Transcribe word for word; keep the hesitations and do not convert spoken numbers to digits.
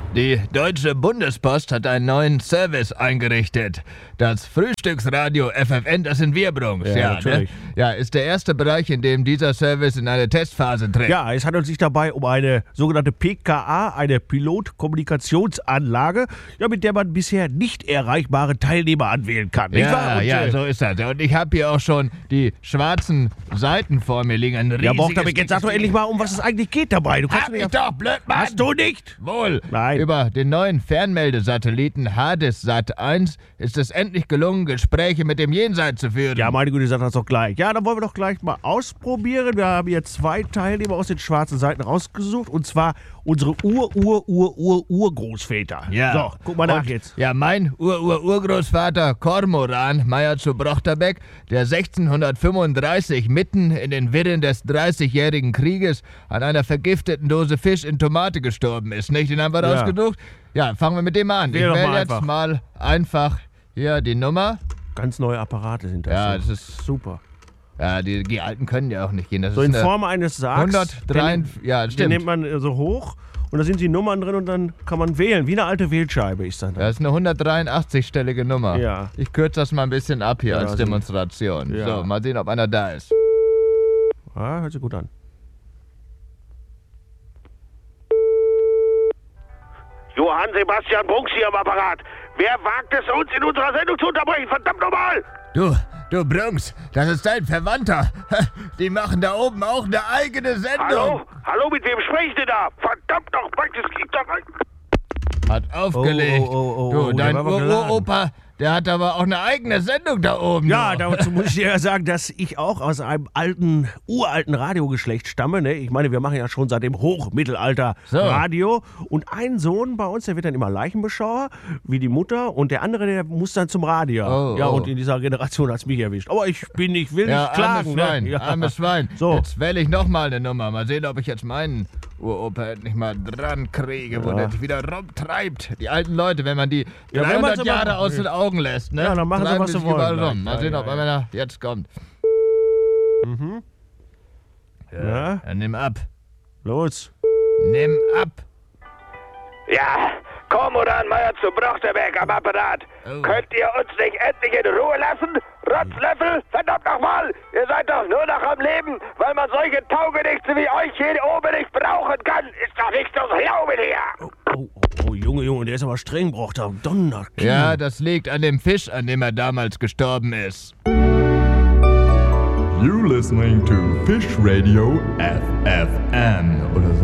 Die Deutsche Bundespost hat einen neuen Service eingerichtet. Das Frühstücksradio F F N, das sind wir, Brunks. Ja, Ja, natürlich. ne? Ja, ist der erste Bereich, in dem dieser Service in eine Testphase tritt. Ja, es handelt sich dabei um eine sogenannte P K A, eine Pilotkommunikationsanlage, ja, mit der man bisher nicht erreichbare Teilnehmer anwählen kann. Nicht wahr? Ja, Und, ja, äh, so ist das. Und ich habe hier auch schon die schwarzen Seiten vor mir liegen. Ein Ja, riesiges, Borchterbeck, jetzt sag doch dickes endlich Ding. mal, um was es eigentlich geht dabei. Du kannst Hab mir ich ja- doch, blöd, Mann! Hast du nicht? Wohl. Nein. Über den neuen Fernmeldesatelliten Hades-Sat eins ist es endlich gelungen, Gespräche mit dem Jenseits zu führen. Ja, meine Güte, sag das doch gleich. Ja, dann wollen wir doch gleich mal ausprobieren. Wir haben hier zwei Teilnehmer aus den schwarzen Seiten rausgesucht. Und zwar unsere Ur-Ur-Ur-Ur-Urgroßväter. Ja. So, guck mal nach Und, jetzt. Ja, mein Ur-Ur-Urgroßvater Kormoran Meyer zu Brochterbeck, der sechzehnhundertfünfunddreißig mitten in den Wirren des dreißigjährigen Krieges an einer vergifteten Dose Fisch in Tomate gestorben ist, nicht? Den haben wir Ja. rausgesucht. Ja, fangen wir mit dem an. Wähl ich doch wähle mal jetzt einfach. mal einfach hier die Nummer. Ganz neue Apparate sind das. Ja, so. das ist- super. Ja, die, die alten können ja auch nicht gehen. Das So ist in eine Form eines Sargs. hundertdrei, Den, ja, den stimmt. nimmt man äh, so hoch und da sind die Nummern drin und dann kann man wählen. Wie eine alte Wählscheibe ist dann. Das ist eine hundertdreiundachtzig-stellige Nummer. Ja. Ich kürze das mal ein bisschen ab hier Ja, als also- Demonstration. Ja. So, mal sehen, ob einer da ist. Ah, hört sich gut an. Johann Sebastian Brunks hier am Apparat. Wer wagt es, uns in unserer Sendung zu unterbrechen? Verdammt nochmal! Du, du Brunks, das ist dein Verwandter. Die machen da oben auch eine eigene Sendung. Hallo? Hallo, mit wem spreche ich denn da? Verdammt nochmal, das gibt doch ein... Hat aufgelegt. Oh, oh, oh, oh, du, oh, dein der war aber geladen. Uropa, der hat aber auch eine eigene Sendung da oben. Ja, du. dazu muss ich dir ja sagen, dass ich auch aus einem alten, uralten Radiogeschlecht stamme. Ne? Ich meine, wir machen ja schon seit dem Hochmittelalter So. Radio. Und ein Sohn bei uns, der wird dann immer Leichenbeschauer, wie die Mutter. Und der andere, der muss dann zum Radio. Oh, ja, oh. und in dieser Generation hat es mich erwischt. Aber ich bin, ich will Ja, nicht klagen. armes Schwein, ne? Ja. armes Schwein. So. Jetzt wähle ich nochmal eine Nummer. Mal sehen, ob ich jetzt meinen Uropa nicht mal dran kriege, wo Ja. der sich wieder rumtreibt. Die alten Leute, wenn man die Ja, wenn man's dreihundert aber Jahre macht. aus den Augen lässt, ne? Ja, dann machen sie, treiben was die sie sich überall wollen. rum. Mal Ja, sehen, ja, ob ja. einer jetzt kommt. Mhm. Ja. Ja. Dann nimm ab. Los. Nimm ab. Ja, Kormoran Meyer zu Brochterbeck am Apparat. Oh. Könnt ihr uns nicht endlich in Ruhe lassen? Rotzlöffel, verdammt nochmal! Ihr seid doch nur noch am Leben, weil man solche Taugenichtse wie euch hier oben nicht brauchen kann. Ist doch nicht zu glauben hier! Oh, oh, oh, Junge, Junge, der ist aber streng, braucht er. Donner. Ja, das liegt an dem Fisch, an dem er damals gestorben ist. You're listening to Fish Radio F F M oder